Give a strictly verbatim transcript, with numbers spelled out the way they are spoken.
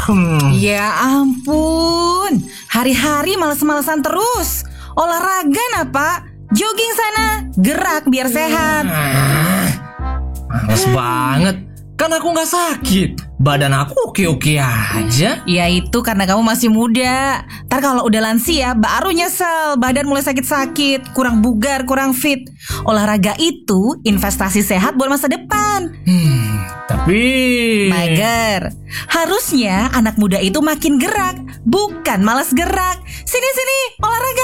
Hmm. Ya ampun, hari-hari males-malesan terus. Olahraga nah Pak, jogging sana, gerak biar sehat. Males banget. Kan aku gak sakit. Badan aku oke-oke aja. Ya itu karena kamu masih muda. Ntar kalau udah lansia baru nyesel, badan mulai sakit-sakit, kurang bugar, kurang fit. Olahraga itu investasi sehat buat masa depan. Hmm, tapi Mager, harusnya anak muda itu makin gerak, bukan malas gerak. Sini-sini, olahraga.